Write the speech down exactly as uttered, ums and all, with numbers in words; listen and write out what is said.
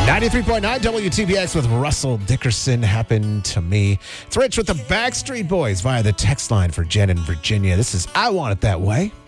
ninety-three point nine W T B X with Russell Dickerson happened to me. It's Rich with the Backstreet Boys via the text line for Jen in Virginia. This is I Want It That Way.